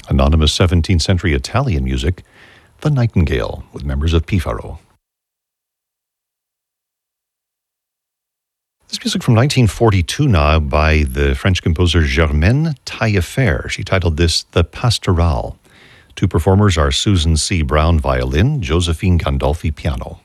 Anonymous 17th century Italian music, The Nightingale, with members of Pifaro. This music from 1942 now by the French composer Germaine Taillefer. She titled this The Pastoral. Two performers are Susan C. Brown, violin, Josephine Gandolfi, piano.